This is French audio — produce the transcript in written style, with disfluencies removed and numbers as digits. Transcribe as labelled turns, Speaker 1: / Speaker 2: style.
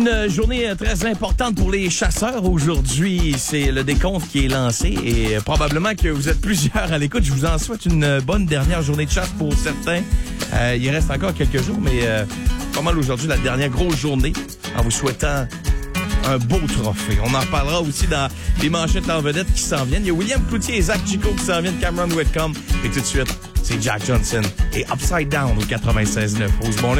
Speaker 1: Une journée très importante pour les chasseurs aujourd'hui. C'est le décompte qui est lancé et probablement que vous êtes plusieurs à l'écoute. Je vous en souhaite une bonne dernière journée de chasse pour certains. Il reste encore quelques jours, mais pas mal aujourd'hui, la dernière grosse journée, en vous souhaitant un beau trophée. On en reparlera aussi dans les manchettes en vedette qui s'en viennent. Il y a William Cloutier et Zach Chico qui s'en viennent, Cameron Whitcomb. Et tout de suite, c'est Jack Johnson et Upside Down au 96.9. Bon